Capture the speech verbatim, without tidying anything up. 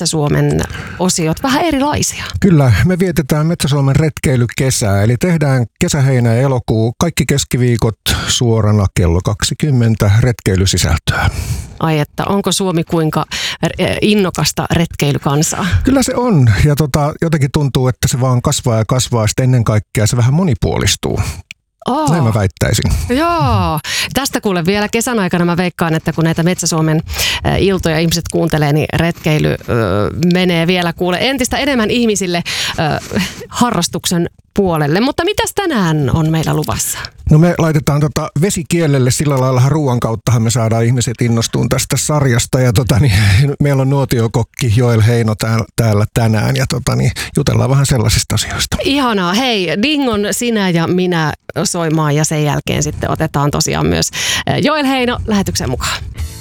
Metsä-Suomen osiot vähän erilaisia. Kyllä, me vietetään Metsä-Suomen retkeilykesää, eli tehdään kesä, heinä ja elokuu kaikki keskiviikot suorana kello kaksikymmentä retkeilysisältöä. Ai että, onko Suomi kuinka innokasta retkeilykansaa? Kyllä se on, ja tota, jotenkin tuntuu, että se vaan kasvaa ja kasvaa, sitten ennen kaikkea se vähän monipuolistuu. Oh. Näin mä väittäisin. Joo. Tästä kuule vielä kesän aikana mä veikkaan, että kun näitä Metsä-Suomen iltoja ihmiset kuuntelee, niin retkeily ö, menee vielä kuule entistä enemmän ihmisille ö, harrastuksen puolelle. Mutta mitäs tänään on meillä luvassa? No me laitetaan tota vesikielelle, sillä lailla ruoan kauttahan me saadaan ihmiset innostuun tästä sarjasta. Ja tota, niin, meillä on nuotiokokki Joel Heino täällä, täällä tänään ja tota, niin, jutellaan vähän sellaisista asioista. Ihanaa. Hei, Dingon sinä ja minä soimaan ja sen jälkeen sitten otetaan tosiaan myös Joel Heino lähetyksen mukaan.